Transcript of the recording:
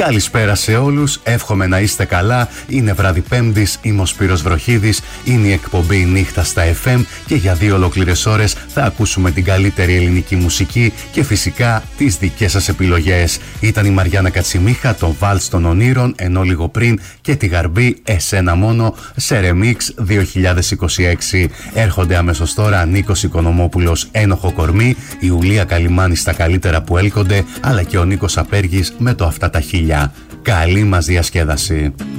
Καλησπέρα σε όλους, εύχομαι να είστε καλά. Είναι βράδυ Πέμπτης, είμαι ο Σπύρος Βροχίδης, είναι η εκπομπή Νύχτα στα FM και για 2 ολόκληρες ώρες θα ακούσουμε την καλύτερη ελληνική μουσική και φυσικά τις δικές σας επιλογές. Ήταν η Μαριάννα Κατσιμίχα, το Βάλτς των Ονείρων, ενώ λίγο πριν και τη Γαρμπή Εσένα Μόνο σε Remix 2026. Έρχονται αμέσως τώρα Νίκος Οικονομόπουλος, Ένοχο Κορμί, η Ιουλία Καλιμάνη στα καλύτερα που έλκονται, αλλά και ο Νίκος Απέργης με το Αυτά τα χίλια. Καλή μας διασκέδαση.